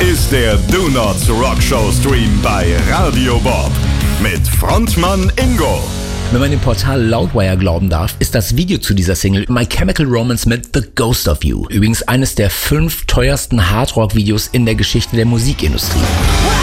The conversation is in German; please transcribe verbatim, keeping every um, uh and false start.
ist der Do Not Rock Show Stream bei Radio Bob mit Frontmann Ingo. Wenn man dem Portal Loudwire glauben darf, ist das Video zu dieser Single My Chemical Romance mit The Ghost of You übrigens eines der fünf teuersten Hardrock-Videos in der Geschichte der Musikindustrie.